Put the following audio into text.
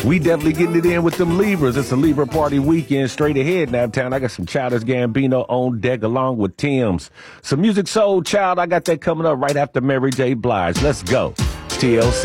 We definitely getting it in with them Libras. It's a Libra party weekend straight ahead now, town. I got some Childish Gambino on deck along with Tim's. Some Music Soul Child. I got that coming up right after Mary J. Blige. Let's go. TLC.